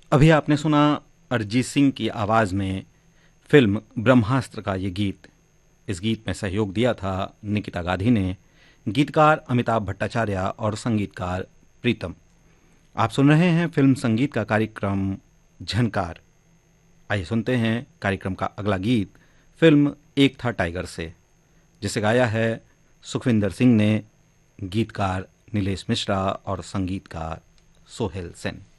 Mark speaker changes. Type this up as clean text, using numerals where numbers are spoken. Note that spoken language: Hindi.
Speaker 1: अभी आपने सुना अरिजीत सिंह की आवाज़ में फिल्म ब्रह्मास्त्र का ये गीत। इस गीत में सहयोग दिया था निकिता गाधी ने, गीतकार अमिताभ भट्टाचार्य और संगीतकार प्रीतम। आप सुन रहे हैं फिल्म संगीत का कार्यक्रम झनकार। आइए सुनते हैं कार्यक्रम का अगला गीत, फिल्म एक था टाइगर से, जिसे गाया है सुखविंदर सिंह ने, गीतकार नीलेश मिश्रा और संगीतकार सोहेल सेन।